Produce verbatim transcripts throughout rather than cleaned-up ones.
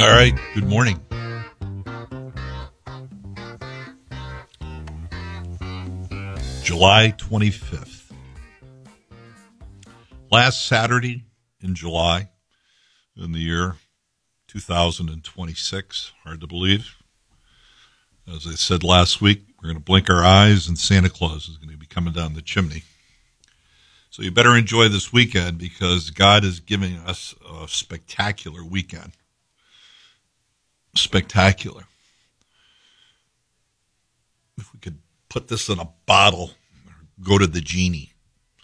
All right, good morning. July twenty-fifth. Last Saturday in July in the year two thousand twenty-six. Hard to believe. As I said last week, we're going to blink our eyes and Santa Claus is going to be coming down the chimney. So you better enjoy this weekend because God is giving us a spectacular weekend. Spectacular. If we could put this in a bottle, go to the genie.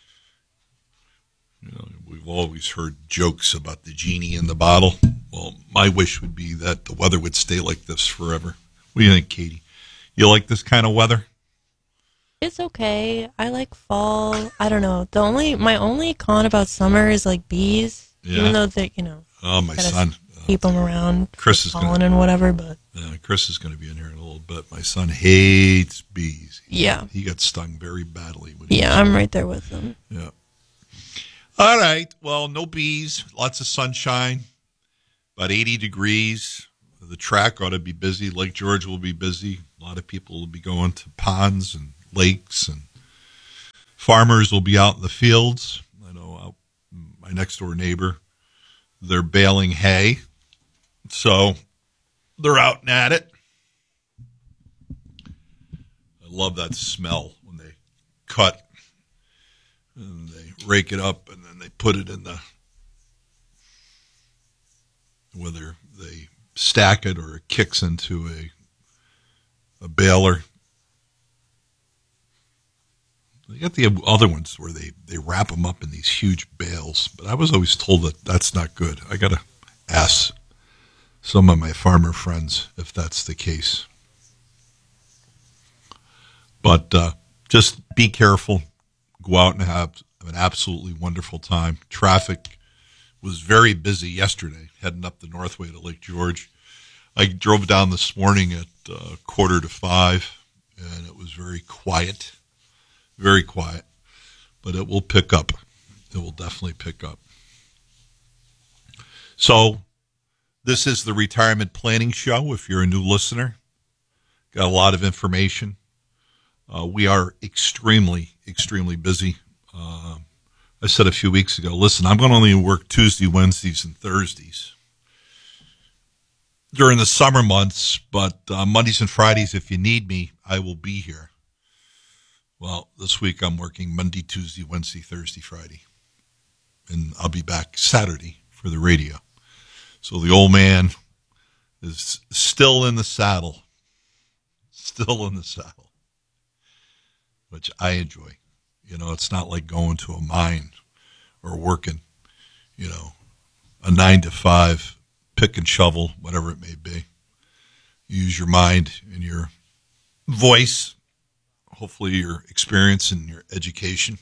You know, we've always heard jokes about the genie in the bottle. Well, my wish would be that the weather would stay like this forever. What do you think, Katie? You like this kind of weather? It's okay. I like fall. I don't know. The only my only con about summer is like bees. Yeah. Even though they, you know, Oh, my son. keep them around, Chris is pollen gonna, and whatever. But uh, Chris is going to be in here in a little bit. My son hates bees. He, yeah, he got stung very badly. When he yeah, was I'm right there with them. Yeah. All right. Well, no bees. Lots of sunshine. About eighty degrees. The track ought to be busy. Lake George will be busy. A lot of people will be going to ponds and lakes, and farmers will be out in the fields. I know out, my next door neighbor, they're baling hay. So they're out and at it. I love that smell when they cut and they rake it up and then they put it in the, whether they stack it or it kicks into a a baler. They got the other ones where they, they wrap them up in these huge bales, but I was always told that that's not good. I got to ask some of my farmer friends if that's the case. But uh, just be careful. Go out and have an absolutely wonderful time. Traffic was very busy yesterday, heading up the Northway to Lake George. I drove down this morning at uh, quarter to five, and it was very quiet, very quiet. But it will pick up. It will definitely pick up. So this is the Retirement Planning Show. If you're a new listener, got a lot of information. Uh, we are extremely, extremely busy. Uh, I said a few weeks ago, listen, I'm going to only work Tuesday, Wednesdays, and Thursdays during the summer months, but uh, Mondays and Fridays, if you need me, I will be here. Well, this week I'm working Monday, Tuesday, Wednesday, Thursday, Friday, and I'll be back Saturday for the radio. So the old man is still in the saddle, still in the saddle, which I enjoy. You know, it's not like going to a mine or working, you know, a nine to five, pick and shovel, whatever it may be. Use your mind and your voice, hopefully your experience and your education.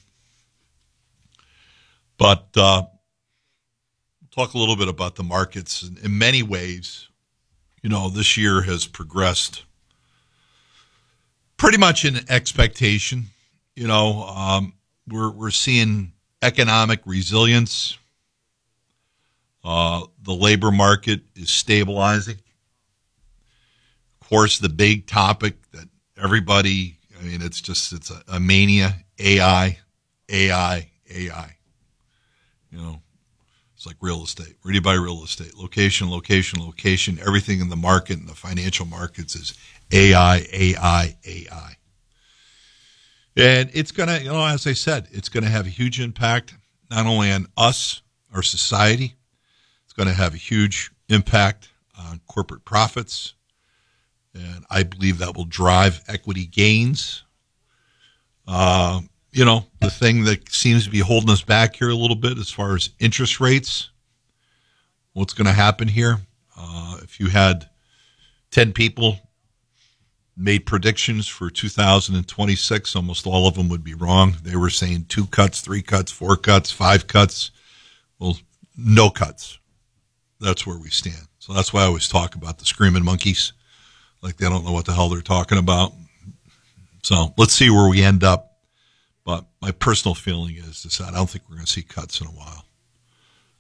But uh, talk a little bit about the markets. In, in many ways, you know, this year has progressed pretty much in expectation. You know, um, we're we're seeing economic resilience. Uh, the labor market is stabilizing. Of course, the big topic that everybody, I mean, it's just, it's a, a mania, A I, A I, A I. You know, it's like real estate. Where do you buy real estate? Location, location, location. Everything in the market and the financial markets is A I, A I, A I. And it's going to, you know, as I said, it's going to have a huge impact, not only on us, our society, it's going to have a huge impact on corporate profits. And I believe that will drive equity gains. Uh, you know, the thing that seems to be holding us back here a little bit as far as interest rates, what's going to happen here? Uh, if you had ten people made predictions for two thousand twenty-six, almost all of them would be wrong. They were saying two cuts, three cuts, four cuts, five cuts. Well, no cuts. That's where we stand. So that's why I always talk about the screaming monkeys, like they don't know what the hell they're talking about. So let's see where we end up. But my personal feeling is, is that I don't think we're going to see cuts in a while.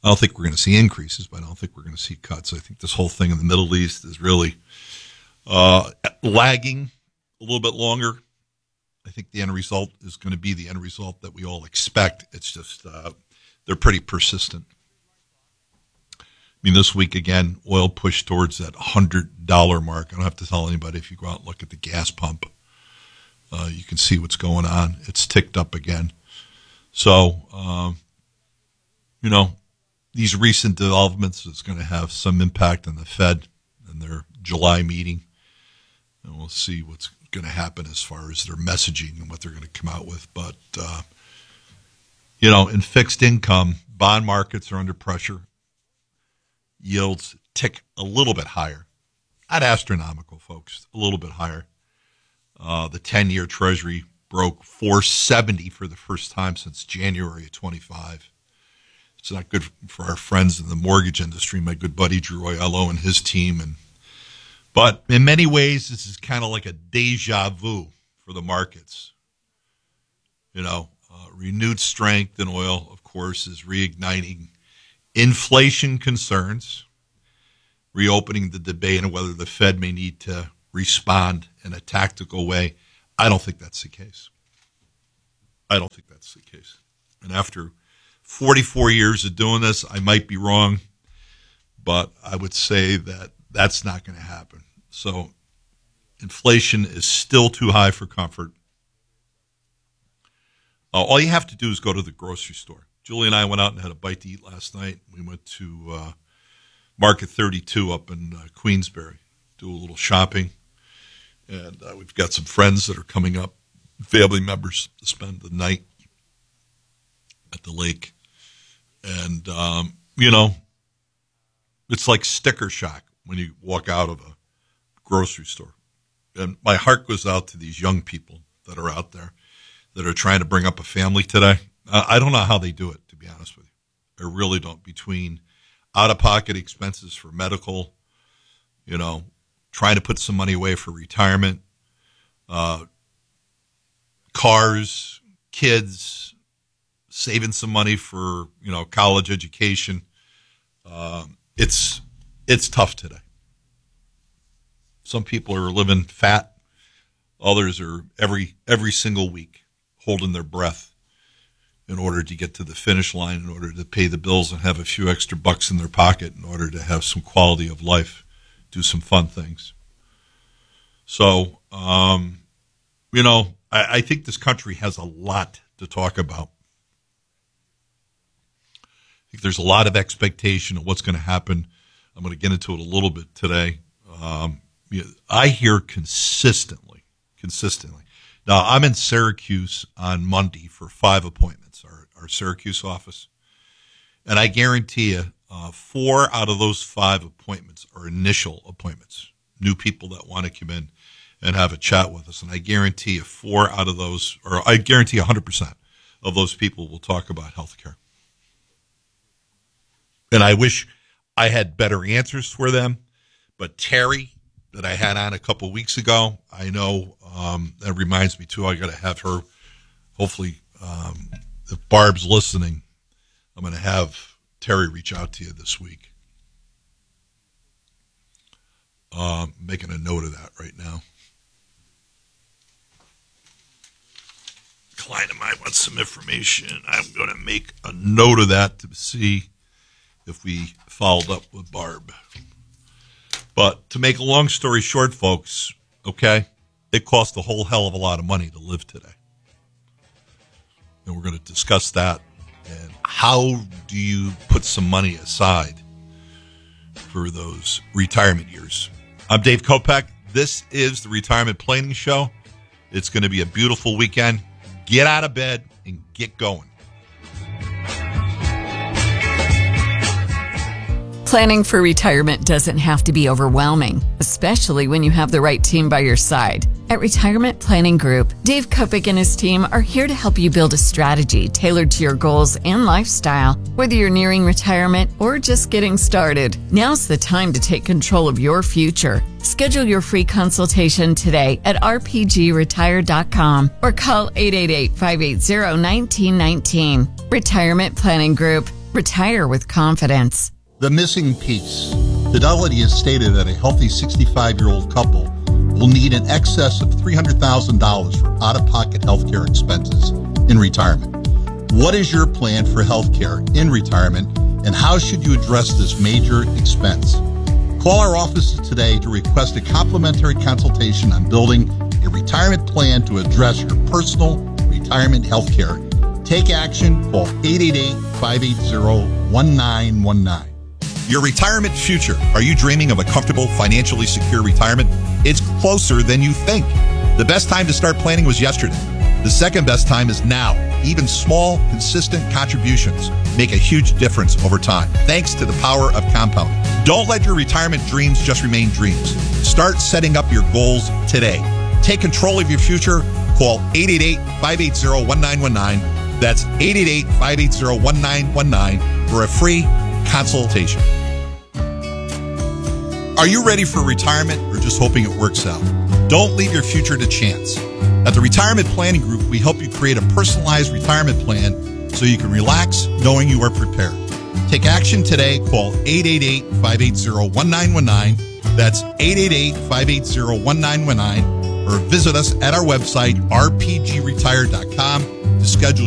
I don't think we're going to see increases, but I don't think we're going to see cuts. I think this whole thing in the Middle East is really uh, lagging a little bit longer. I think the end result is going to be the end result that we all expect. It's just uh, they're pretty persistent. I mean, this week, again, oil pushed towards that one hundred dollars mark. I don't have to tell anybody. If you go out and look at the gas pump, uh, you can see what's going on. It's ticked up again. So, um, you know, these recent developments is going to have some impact on the Fed and their July meeting. And we'll see what's going to happen as far as their messaging and what they're going to come out with. But, uh, you know, in fixed income, bond markets are under pressure. Yields tick a little bit higher. Not astronomical, folks, a little bit higher. Uh, the ten-year Treasury broke four seventy for the first time since January of twenty-five. It's not good for our friends in the mortgage industry, my good buddy Drew Aiello and his team. And But in many ways, this is kind of like a deja vu for the markets. You know, uh, renewed strength in oil, of course, is reigniting inflation concerns, reopening the debate on whether the Fed may need to respond in a tactical way. I don't think that's the case. I don't think that's the case. And after forty-four years of doing this, I might be wrong, but I would say that that's not going to happen. So inflation is still too high for comfort. Uh, all you have to do is go to the grocery store. Julie and I went out and had a bite to eat last night. We went to uh, Market thirty-two up in uh, Queensbury, do a little shopping. And uh, we've got some friends that are coming up, family members, to spend the night at the lake. And, um, you know, it's like sticker shock when you walk out of a grocery store. And my heart goes out to these young people that are out there that are trying to bring up a family today. Uh, I don't know how they do it, to be honest with you. I really don't. Between out-of-pocket expenses for medical, you know, trying to put some money away for retirement, uh, cars, kids, saving some money for, you know, college education. Uh, it's it's tough today. Some people are living fat. Others are every every single week holding their breath in order to get to the finish line, in order to pay the bills and have a few extra bucks in their pocket, in order to have some quality of life, do some fun things. So, um, you know, I, I think this country has a lot to talk about. I think there's a lot of expectation of what's going to happen. I'm going to get into it a little bit today. Um, I hear consistently, consistently. Now, I'm in Syracuse on Monday for five appointments, our, our Syracuse office. And I guarantee you, uh, four out of those five appointments are initial appointments, new people that want to come in and have a chat with us. And I guarantee you four out of those, or I guarantee one hundred percent of those people will talk about healthcare. And I wish I had better answers for them. But Terry, that I had on a couple weeks ago, I know um, that reminds me, too, I got to have her, hopefully, um, if Barb's listening, I'm going to have Terry reach out to you this week. Uh, making a note of that right now. Client of mine wants some information. I'm going to make a note of that to see if we followed up with Barb. But to make a long story short, folks, okay, it costs a whole hell of a lot of money to live today. And we're going to discuss that. And how do you put some money aside for those retirement years? I'm Dave Kopech. This is the Retirement Planning Show. It's going to be a beautiful weekend. Get out of bed and get going. Planning for retirement doesn't have to be overwhelming, especially when you have the right team by your side. At Retirement Planning Group, Dave Kopech and his team are here to help you build a strategy tailored to your goals and lifestyle, whether you're nearing retirement or just getting started. Now's the time to take control of your future. Schedule your free consultation today at r p g retire dot com or call eight eight eight, five eight zero, one nine one nine. Retirement Planning Group. Retire with confidence. The missing piece. Fidelity has stated that a healthy sixty-five-year-old couple will need in excess of three hundred thousand dollars for out-of-pocket healthcare expenses in retirement. What is your plan for healthcare in retirement, and how should you address this major expense? Call our offices today to request a complimentary consultation on building a retirement plan to address your personal retirement healthcare. Take action. Call eight eight eight, five eight zero, one nine one nine. Your retirement future. Are you dreaming of a comfortable, financially secure retirement? It's closer than you think. The best time to start planning was yesterday. The second best time is now. Even small, consistent contributions make a huge difference over time, thanks to the power of compounding. Don't let your retirement dreams just remain dreams. Start setting up your goals today. Take control of your future. Call eight eight eight, five eight zero, one nine one nine. That's eight eight eight, five eight zero, one nine one nine for a free consultation. Are you ready for retirement or just hoping it works out? Don't leave your future to chance. At the Retirement Planning Group, we help you create a personalized retirement plan so you can relax knowing you are prepared. Take action today. Call eight eight eight, five eight zero, one nine one nine. That's eight eight eight, five eight zero, one nine one nine. Or visit us at our website, r p g retire dot com, to schedule